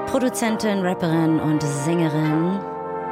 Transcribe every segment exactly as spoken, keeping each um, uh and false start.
Produzentin, Rapperin und Sängerin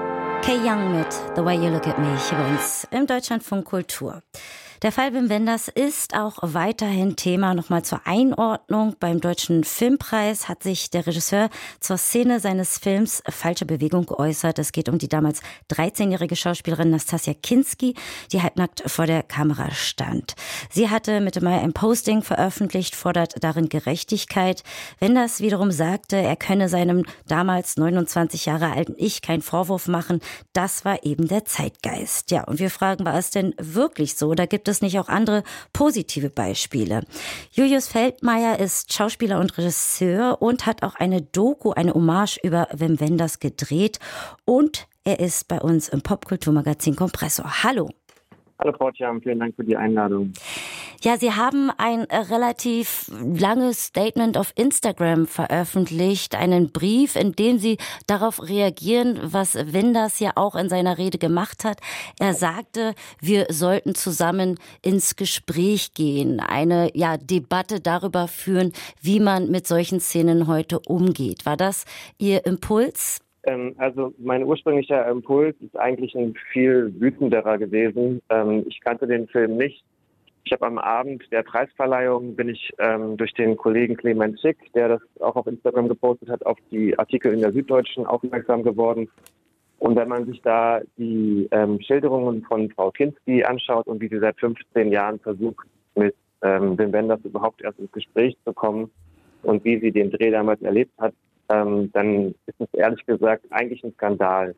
Kay Young mit The Way You Look at Me hier bei uns im Deutschlandfunk Kultur. Der Fall Wim Wenders ist auch weiterhin Thema. Nochmal zur Einordnung. Beim Deutschen Filmpreis hat sich der Regisseur zur Szene seines Films Falsche Bewegung geäußert. Es geht um die damals dreizehnjährige Schauspielerin Nastassja Kinski, die halbnackt vor der Kamera stand. Sie hatte Mitte Mai ein Posting veröffentlicht, fordert darin Gerechtigkeit. Wenders wiederum sagte, er könne seinem damals neunundzwanzig Jahre alten Ich keinen Vorwurf machen. Das war eben der Zeitgeist. Ja, und wir fragen, war es denn wirklich so? Da gibt es nicht auch andere positive Beispiele? Julius Feldmeier ist Schauspieler und Regisseur und hat auch eine Doku, eine Hommage über Wim Wenders gedreht. Und er ist bei uns im Popkulturmagazin Kompressor. Hallo. Hallo Frau Thiam, vielen Dank für die Einladung. Ja, Sie haben ein relativ langes Statement auf Instagram veröffentlicht, einen Brief, in dem Sie darauf reagieren, was Wenders ja auch in seiner Rede gemacht hat. Er sagte, wir sollten zusammen ins Gespräch gehen, eine ja Debatte darüber führen, wie man mit solchen Szenen heute umgeht. War das Ihr Impuls? Also mein ursprünglicher Impuls ist eigentlich ein viel wütenderer gewesen. Ich kannte den Film nicht. Ich habe am Abend der Preisverleihung bin ich ähm, durch den Kollegen Clemens Schick, der das auch auf Instagram gepostet hat, auf die Artikel in der Süddeutschen aufmerksam geworden. Und wenn man sich da die ähm, Schilderungen von Frau Kinski anschaut und wie sie seit fünfzehn Jahren versucht, mit ähm, Wim Wenders überhaupt erst ins Gespräch zu kommen und wie sie den Dreh damals erlebt hat, Ähm, dann ist es ehrlich gesagt eigentlich ein Skandal.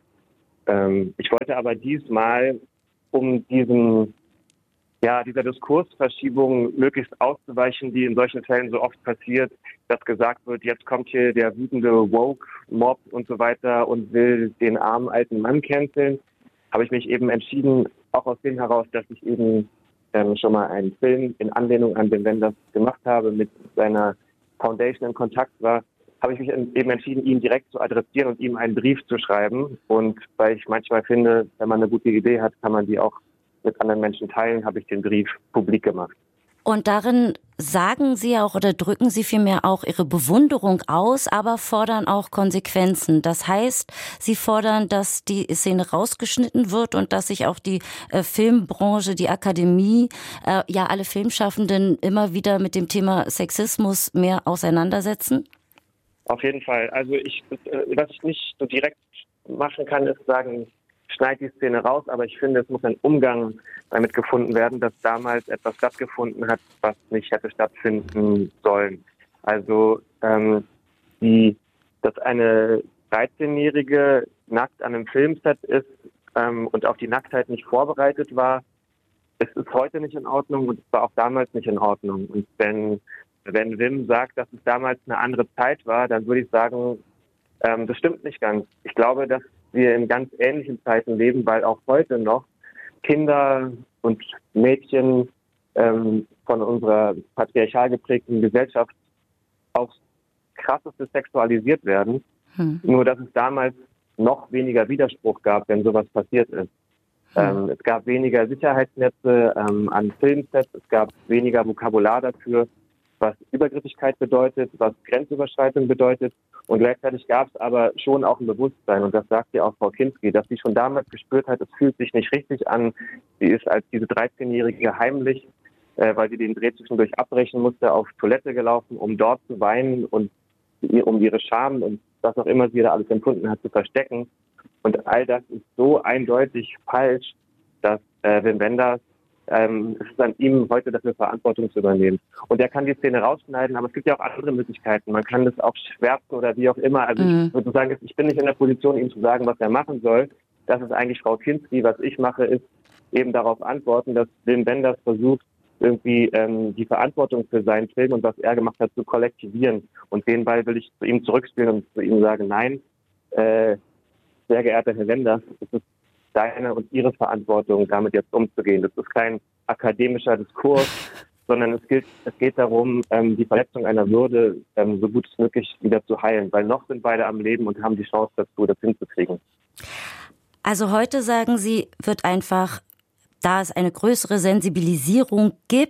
Ähm, ich wollte aber diesmal, um diesen, ja, dieser Diskursverschiebung möglichst auszuweichen, die in solchen Fällen so oft passiert, dass gesagt wird, jetzt kommt hier der wütende Woke-Mob und so weiter und will den armen alten Mann canceln, habe ich mich eben entschieden, auch aus dem heraus, dass ich eben ähm, schon mal einen Film in Anlehnung an Wim Wenders gemacht habe, mit seiner Foundation in Kontakt war, habe ich mich eben entschieden, ihn direkt zu adressieren und ihm einen Brief zu schreiben. Und weil ich manchmal finde, wenn man eine gute Idee hat, kann man die auch mit anderen Menschen teilen, habe ich den Brief publik gemacht. Und darin sagen Sie auch oder drücken Sie vielmehr auch Ihre Bewunderung aus, aber fordern auch Konsequenzen. Das heißt, Sie fordern, dass die Szene rausgeschnitten wird und dass sich auch die äh, Filmbranche, die Akademie, äh, ja alle Filmschaffenden immer wieder mit dem Thema Sexismus mehr auseinandersetzen? Auf jeden Fall. Also ich, was ich nicht so direkt machen kann, ist sagen, schneid die Szene raus, aber ich finde, es muss ein Umgang damit gefunden werden, dass damals etwas stattgefunden hat, was nicht hätte stattfinden sollen. Also ähm, die, dass eine dreizehnjährige nackt an einem Filmset ist ähm, und auf die Nacktheit nicht vorbereitet war, es ist heute nicht in Ordnung und es war auch damals nicht in Ordnung. Und wenn Wenn Wim sagt, dass es damals eine andere Zeit war, dann würde ich sagen, ähm, das stimmt nicht ganz. Ich glaube, dass wir in ganz ähnlichen Zeiten leben, weil auch heute noch Kinder und Mädchen ähm, von unserer patriarchal geprägten Gesellschaft aufs Krasseste sexualisiert werden. Hm. Nur, dass es damals noch weniger Widerspruch gab, wenn sowas passiert ist. Hm. Ähm, es gab weniger Sicherheitsnetze ähm, an Filmsets, es gab weniger Vokabular dafür, was Übergriffigkeit bedeutet, was Grenzüberschreitung bedeutet. Und gleichzeitig gab es aber schon auch ein Bewusstsein, und das sagt ja auch Frau Kinski, dass sie schon damals gespürt hat, es fühlt sich nicht richtig an. Sie ist als diese dreizehnjährige heimlich, äh, weil sie den Dreh zwischendurch abbrechen musste, auf Toilette gelaufen, um dort zu weinen und um ihre Scham und was auch immer sie da alles empfunden hat, zu verstecken. Und all das ist so eindeutig falsch, dass äh, Wim Wenders Ähm, es ist an ihm, heute dafür Verantwortung zu übernehmen. Und er kann die Szene rausschneiden, aber es gibt ja auch andere Möglichkeiten. Man kann das auch schwärzen oder wie auch immer. Also mhm. ich würde sagen, ich bin nicht in der Position, ihm zu sagen, was er machen soll. Das ist eigentlich Frau Kinski. Was ich mache, ist eben darauf antworten, dass Wim Wenders versucht, irgendwie ähm, die Verantwortung für seinen Film und was er gemacht hat, zu kollektivieren. Und den Ball will ich zu ihm zurückspielen und zu ihm sagen, nein, äh, sehr geehrter Herr Wenders, es ist deine und ihre Verantwortung, damit jetzt umzugehen. Das ist kein akademischer Diskurs, sondern es geht, es geht darum, ähm, die Verletzung einer Würde ähm, so gut wie möglich wieder zu heilen, weil noch sind beide am Leben und haben die Chance dazu, das hinzukriegen. Also heute, sagen Sie, wird einfach, da es eine größere Sensibilisierung gibt,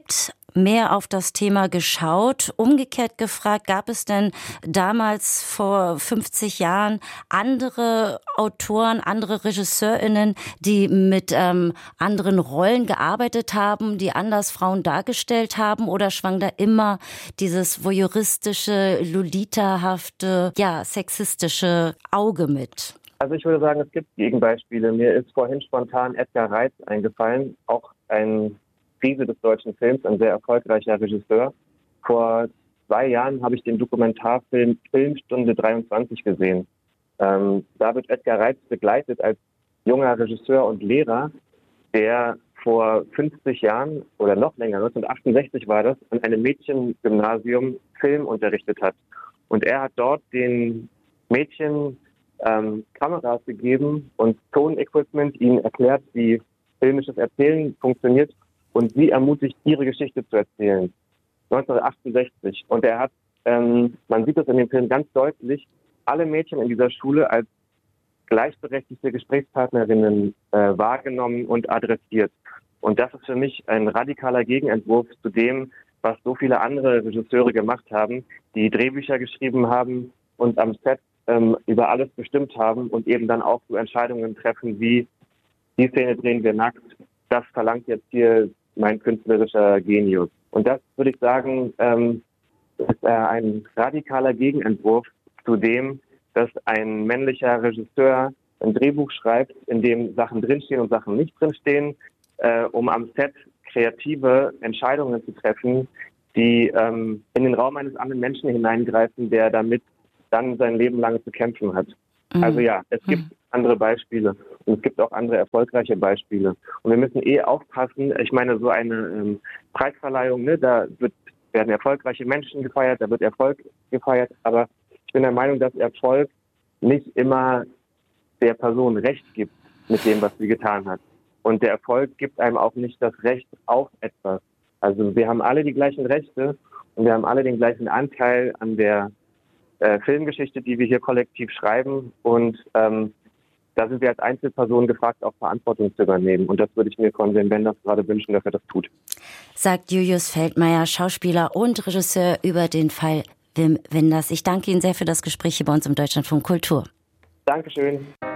mehr auf das Thema geschaut. Umgekehrt gefragt, gab es denn damals vor fünfzig Jahren andere Autoren, andere RegisseurInnen, die mit ähm, anderen Rollen gearbeitet haben, die anders Frauen dargestellt haben? Oder schwang da immer dieses voyeuristische, lolitahafte, ja, sexistische Auge mit? Also ich würde sagen, es gibt Gegenbeispiele. Mir ist vorhin spontan Edgar Reitz eingefallen, auch ein Riese des deutschen Films, ein sehr erfolgreicher Regisseur. Vor zwei Jahren habe ich den Dokumentarfilm Filmstunde dreiundzwanzig gesehen. Ähm, da wird Edgar Reitz begleitet als junger Regisseur und Lehrer, der vor fünfzig Jahren oder noch länger, neunzehnhundertachtundsechzig war das, an einem Mädchengymnasium Film unterrichtet hat. Und er hat dort den Mädchen ähm, Kameras gegeben und Tonequipment, ihnen erklärt, wie filmisches Erzählen funktioniert und sie ermutigt, ihre Geschichte zu erzählen. neunzehnhundertachtundsechzig. Und er hat, ähm, man sieht das in dem Film ganz deutlich, alle Mädchen in dieser Schule als gleichberechtigte Gesprächspartnerinnen äh, wahrgenommen und adressiert. Und das ist für mich ein radikaler Gegenentwurf zu dem, was so viele andere Regisseure gemacht haben, die Drehbücher geschrieben haben und am Set ähm, über alles bestimmt haben und eben dann auch so Entscheidungen treffen, wie die Szene drehen wir nackt, das verlangt jetzt hier mein künstlerischer Genius. Und das, würde ich sagen, ähm, ist äh, ein radikaler Gegenentwurf zu dem, dass ein männlicher Regisseur ein Drehbuch schreibt, in dem Sachen drinstehen und Sachen nicht drinstehen, äh, um am Set kreative Entscheidungen zu treffen, die ähm, in den Raum eines anderen Menschen hineingreifen, der damit dann sein Leben lang zu kämpfen hat. Mhm. Also ja, es gibt mhm. andere Beispiele und es gibt auch andere erfolgreiche Beispiele. Und wir müssen eh aufpassen, ich meine, so eine ähm, Preisverleihung, ne, da wird, werden erfolgreiche Menschen gefeiert, da wird Erfolg gefeiert, aber ich bin der Meinung, dass Erfolg nicht immer der Person Recht gibt mit dem, was sie getan hat. Und der Erfolg gibt einem auch nicht das Recht auf etwas. Also wir haben alle die gleichen Rechte und wir haben alle den gleichen Anteil an der äh, Filmgeschichte, die wir hier kollektiv schreiben. Und ähm, da sind wir als Einzelpersonen gefragt, auch Verantwortung zu übernehmen. Und das würde ich mir von Wim Wenders gerade wünschen, dass er das tut. Sagt Julius Feldmeier, Schauspieler und Regisseur, über den Fall Wim Wenders. Ich danke Ihnen sehr für das Gespräch hier bei uns im Deutschlandfunk Kultur. Dankeschön.